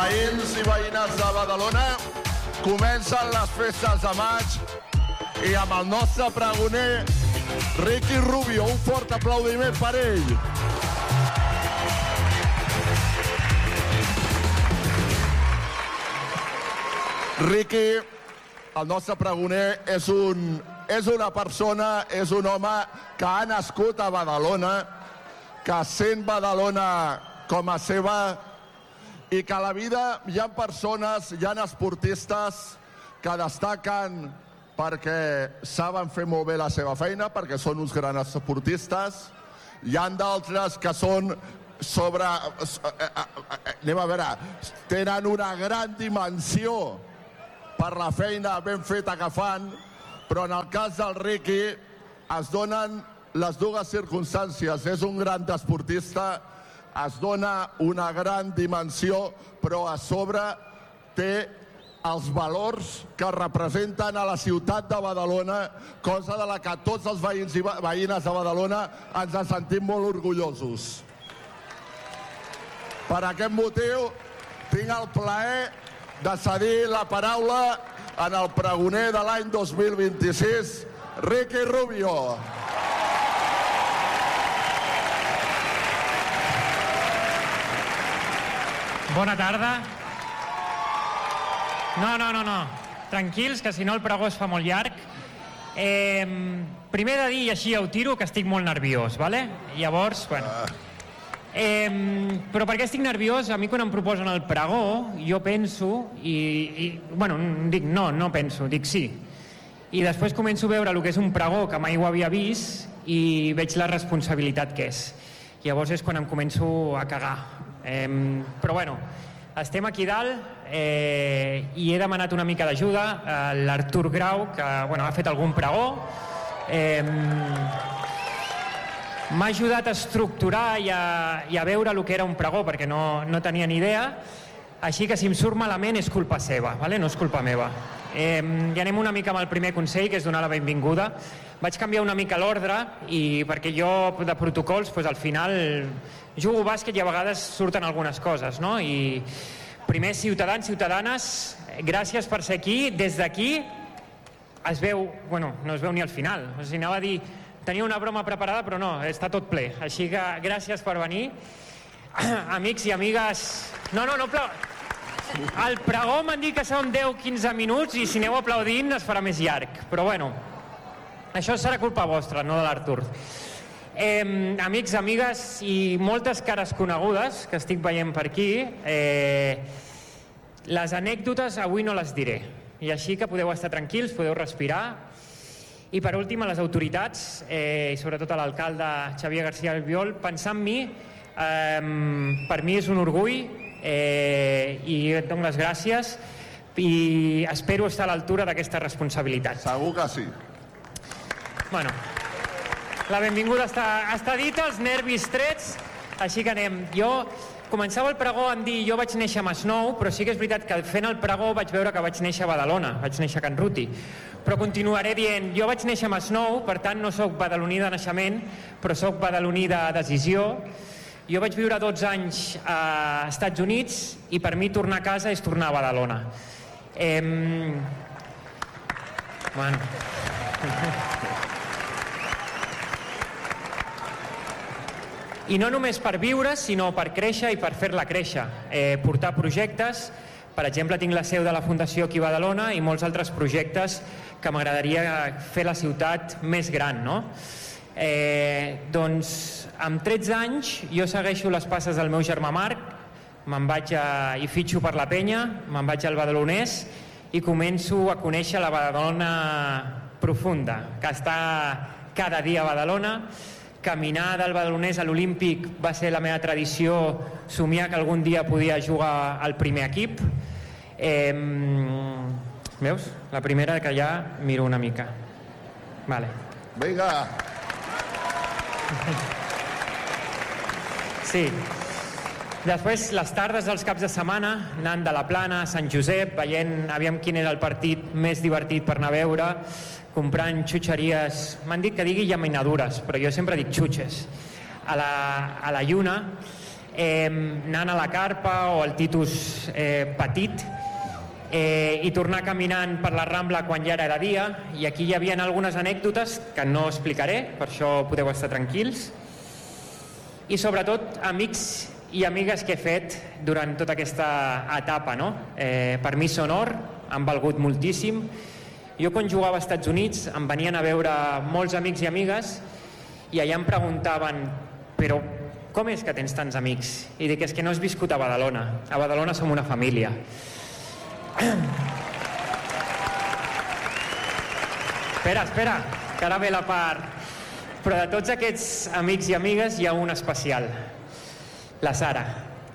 Veïns i veïnes de Badalona, comencen les festes de maig i amb el nostre pregoner, Ricky Rubio. Un fort aplaudiment per ell. Ricky, el nostre pregoner, és una persona, és un home que ha nascut a Badalona, que sent Badalona com a seva i que a la vida hi ha persones, hi ha esportistes que destaquen perquè saben fer molt bé la seva feina, perquè són uns grans esportistes. Hi ha d'altres que són tenen una gran dimensió per la feina ben feta que fan, però en el cas del Ricky es donen les dues circumstàncies. És un gran esportista, es dona una gran dimensió, però a sobre té els valors que representen a la ciutat de Badalona, cosa de la que tots els veïns i veïnes de Badalona ens en sentim molt orgullosos. Per aquest motiu, tinc el plaer de cedir la paraula en el pregoner de l'any 2026, Ricky Rubio. Bona tarda. No. Tranquils, que si no el pregó es fa molt llarg. Primer de dir, i així ja ho tiro, que estic molt nerviós, vale? Llavors, bueno... però per què estic nerviós? A mi quan em proposen el pregó, jo penso, bueno, dic no penso, dic sí. I després començo a veure el que és un pregó, que mai ho havia vist, i veig la responsabilitat que és. Llavors és quan em començo a cagar. Però bueno, estem aquí dalt i he demanat una mica d'ajuda a l'Artur Grau, que ha fet algun pregó. M'ha ajudat a estructurar i a veure el que era un pregó, perquè no tenia ni idea. Així que si em surt malament és culpa seva, no és culpa meva. I anem una mica amb el primer consell, que és donar la benvinguda. Vaig canviar una mica l'ordre, perquè jo de protocols al final jugo a bàsquet i a vegades surten algunes coses, no? I primer, ciutadans, ciutadanes, gràcies per ser aquí. Des d'aquí es veu, no es veu ni al final. O sigui, anava a dir, tenia una broma preparada, però no, està tot ple. Així que gràcies per venir. Amics i amigues... No, el pregó m'han dit que són 10-15 minuts i si aneu aplaudint es farà més llarg. Però bueno, això serà culpa vostra, no de l'Artur. Amics, amigues i moltes cares conegudes que estic veient per aquí, les anècdotes avui no les diré, i així que podeu estar tranquils, podeu respirar. I per últim, a les autoritats, i sobretot a l'alcalde Xavier García Albiol, pensar en mi, per mi és un orgull, i et dono les gràcies i espero estar a l'altura d'aquesta responsabilitat. Segur que sí. Bueno, la benvinguda està dita, els nervis trets, així que anem. Jo començava el pregó en dir jo vaig néixer a Masnou, però sí que és veritat que fent el pregó vaig veure que vaig néixer a Badalona, vaig néixer a Can Ruti. Però continuaré dient, jo vaig néixer a Masnou, per tant no sóc badaloní de naixement, però sóc badaloní de decisió. Jo vaig viure 12 anys a Estats Units i per mi tornar a casa és tornar a Badalona. I no només per viure, sinó per créixer i per fer-la créixer. Portar projectes, per exemple, tinc la seu de la Fundació aquí a Badalona i molts altres projectes que m'agradaria fer la ciutat més gran, no? Doncs amb 13 anys jo segueixo les passes del meu germà Marc, me'n vaig i fitxo per la penya, me'n vaig al Badalonès i començo a conèixer la Badalona profunda, que està cada dia a Badalona. Caminar del Badalonès a l'Olímpic va ser la meva tradició, somiar que algun dia podia jugar al primer equip. Veus? La primera que ja miro una mica. Vale. Vinga! Sí. Després, les tardes dels caps de setmana, anant de la Plana a Sant Josep, veient aviam quin era el partit més divertit per anar a veure, comprant xutxeries, m'han dit que digui llaminadures, però jo sempre dic xutxes, a la Lluna, anant a la carpa o al Titus petit, i tornar caminant per la Rambla quan ja era de dia, i aquí hi havia algunes anècdotes que no explicaré, per això podeu estar tranquils, i sobretot amics i amigues que he fet durant tota aquesta etapa, no? Per mi són or, han valgut moltíssim. Jo quan jugava als Estats Units em venien a veure molts amics i amigues i allà em preguntaven, però com és que tens tants amics? I dic, és que no has viscut a Badalona. A Badalona som una família. Espera, que ara ve la part. Però de tots aquests amics i amigues hi ha un especial, la Sara.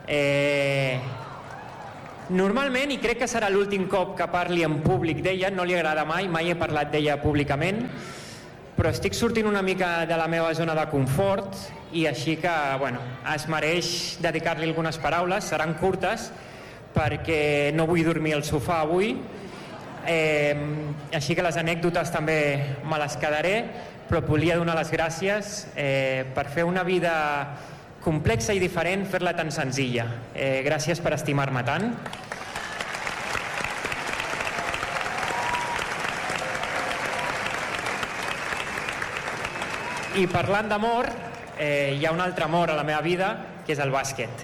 Normalment, i crec que serà l'últim cop que parli en públic d'ella, no li agrada mai he parlat d'ella públicament, però estic sortint una mica de la meva zona de confort i així que, bueno, es mereix dedicar-li algunes paraules, seran curtes perquè no vull dormir al sofà avui, així que les anècdotes també me les quedaré, però volia donar les gràcies per fer una vida complexa i diferent, fer-la tan senzilla. Gràcies per estimar-me tant. I parlant d'amor, hi ha un altre amor a la meva vida, que és el bàsquet.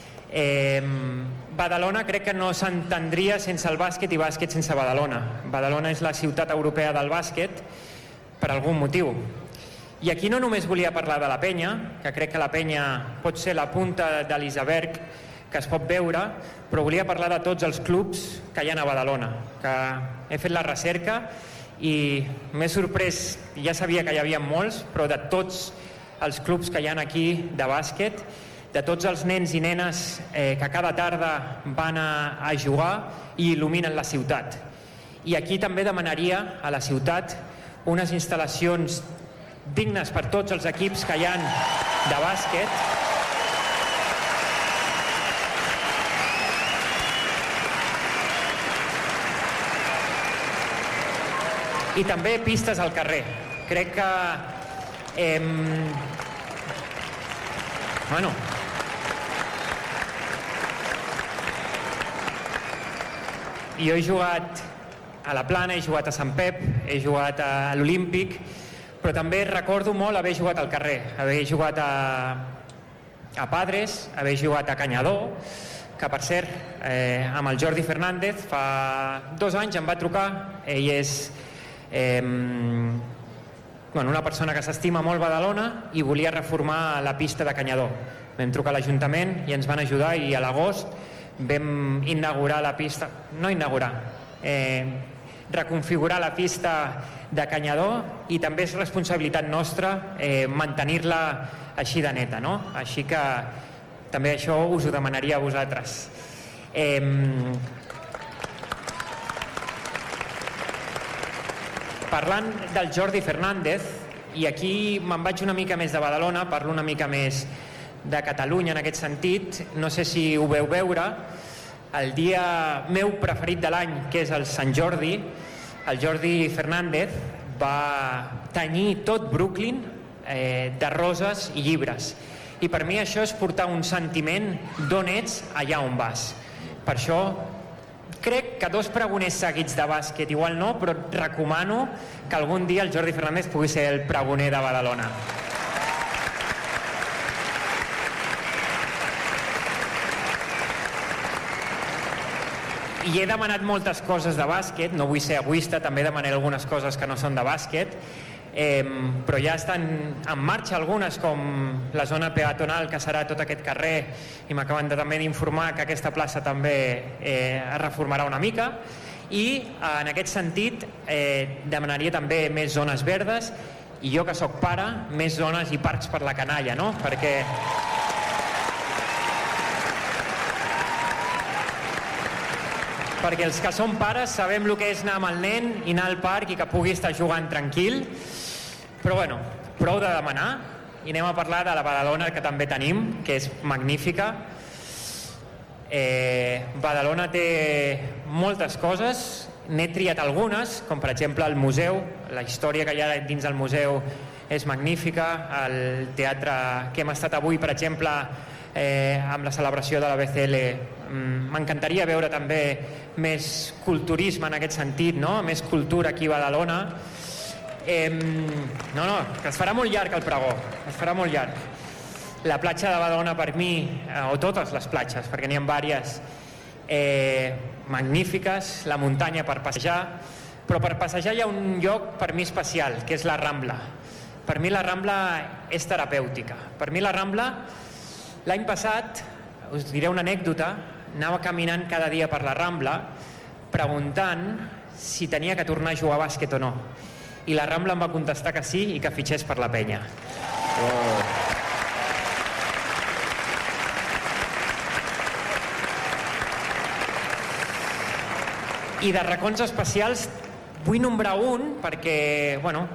Badalona crec que no s'entendria sense el bàsquet i bàsquet sense Badalona. Badalona és la ciutat europea del bàsquet per algun motiu. I aquí no només volia parlar de la penya, que crec que la penya pot ser la punta de l'iceberg que es pot veure, però volia parlar de tots els clubs que hi ha a Badalona, que he fet la recerca i m'he sorprès, ja sabia que hi havia molts, però de tots els clubs que hi ha aquí de bàsquet, de tots els nens i nenes que cada tarda van a jugar i il·luminen la ciutat. I aquí també demanaria a la ciutat unes instal·lacions dignes per tots els equips que hi ha de bàsquet, i també pistes al carrer. Crec que jo he jugat a la Plana, he jugat a Sant Pep, he jugat a l'Olímpic, però també recordo molt haver jugat al carrer, haver jugat a Padres, haver jugat a Canyadó, que per cert, amb el Jordi Fernández, fa 2 anys em va trucar, ell és una persona que s'estima molt Badalona i volia reformar la pista de Canyadó. Vam trucar a l'Ajuntament i ens van ajudar i a l'agost vam inaugurar la pista, reconfigurar la pista de Canyadó, i també és responsabilitat nostra mantenir-la així de neta, no? Així que també això us ho demanaria a vosaltres. Parlant del Jordi Fernández, i aquí me'n vaig una mica més de Badalona, parlo una mica més de Catalunya en aquest sentit, no sé si ho veu veure, el dia meu preferit de l'any, que és el Sant Jordi, el Jordi Fernández va tenyir tot Brooklyn de roses i llibres. I per mi això és portar un sentiment d'on ets allà on vas. Per això crec que 2 pregoners seguits de bàsquet igual no, però recomano que algun dia el Jordi Fernández pugui ser el pregoner de Badalona. I he demanat moltes coses de bàsquet, no vull ser egoista, també demanaré algunes coses que no són de bàsquet, però ja estan en marxa algunes, com la zona peatonal, que serà tot aquest carrer, i m'acaben també d'informar que aquesta plaça també es reformarà una mica, i en aquest sentit demanaria també més zones verdes, i jo que sóc pare, més zones i parcs per la canalla, no? Perquè els que som pares sabem el que és anar amb el nen i anar al parc i que pugui estar jugant tranquil. Però bueno, prou de demanar i anem a parlar de la Badalona que també tenim, que és magnífica. Badalona té moltes coses, n'he triat algunes, com per exemple el museu, la història que hi ha dins del museu és magnífica, el teatre que hem estat avui, per exemple, amb la celebració de la BCL. M'encantaria veure també més culturisme en aquest sentit, no? Més cultura aquí a Badalona. No, que es farà molt llarg el pregó, es farà molt llarg. La platja de Badalona per mi, o totes les platges, perquè n'hi ha diverses, magnífiques, la muntanya per passejar, però per passejar hi ha un lloc per mi especial, que és la Rambla. Per mi la Rambla és terapèutica. Per mi la Rambla, l'any passat, us diré una anècdota, anava caminant cada dia per la Rambla preguntant si tenia que tornar a jugar a bàsquet o no. I la Rambla em va contestar que sí i que fitxés per la penya. I de racons especials vull nombrar un perquè, bueno,